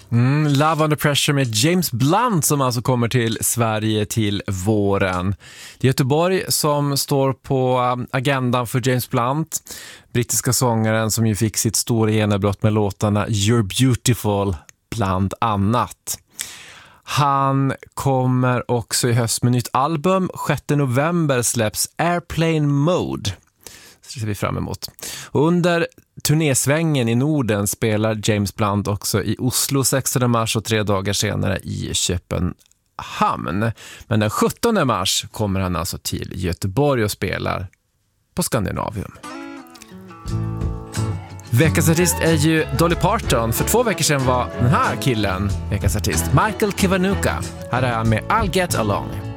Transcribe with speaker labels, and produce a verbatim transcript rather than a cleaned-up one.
Speaker 1: Mm, Love Under Pressure med James Blunt som alltså kommer till Sverige till våren. Det är Göteborg som står på agendan för James Blunt, brittiska sångaren som ju fick sitt stora genombrott med låtarna You're Beautiful bland annat. Han kommer också i höst med nytt album. sjätte november släpps Airplane Mode. Så ser vi fram emot. Och under turnésvängen i Norden spelar James Blunt också i Oslo sextonde mars och tre dagar senare i Köpenhamn. Men den sjuttonde mars kommer han alltså till Göteborg och spelar på Scandinavium. Veckans artist är ju Dolly Parton. För två veckor sedan var den här killen veckans artist, Michael Kiwanuka. Här är han med I'll Get Along.